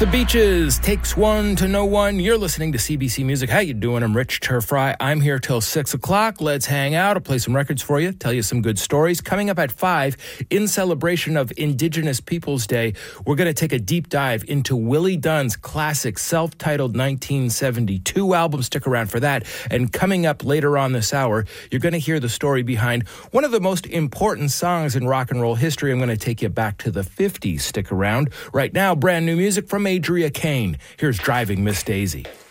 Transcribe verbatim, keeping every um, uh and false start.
The Beaches, Takes One to Know One. You're listening to C B C Music. How you doing? I'm Rich Turfry. I'm here till six o'clock. Let's hang out. I'll play some records for you, tell you some good stories. Coming up at five, in celebration of Indigenous Peoples Day, we're going to take a deep dive into Willie Dunn's classic self-titled nineteen seventy-two album. Stick around for that. And coming up later on this hour, you're going to hear the story behind one of the most important songs in rock and roll history. I'm going to take you back to the fifties. Stick around. Right now, brand new music from Adria Kane. Here's Driving Miss Daisy.